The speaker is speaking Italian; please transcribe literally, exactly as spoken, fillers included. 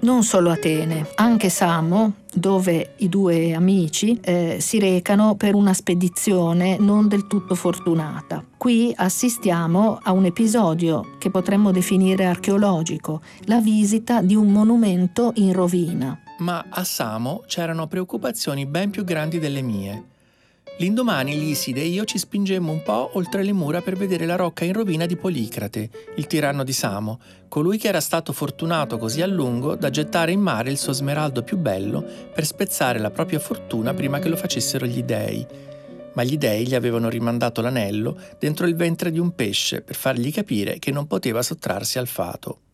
Non solo Atene, anche Samo, dove i due amici eh, si recano per una spedizione non del tutto fortunata. Qui assistiamo a un episodio che potremmo definire archeologico, la visita di un monumento in rovina. Ma a Samo c'erano preoccupazioni ben più grandi delle mie. L'indomani Liside e io ci spingemmo un po' oltre le mura per vedere la rocca in rovina di Policrate, il tiranno di Samo, colui che era stato fortunato così a lungo da gettare in mare il suo smeraldo più bello per spezzare la propria fortuna prima che lo facessero gli dei. Ma gli dei gli avevano rimandato l'anello dentro il ventre di un pesce per fargli capire che non poteva sottrarsi al fato.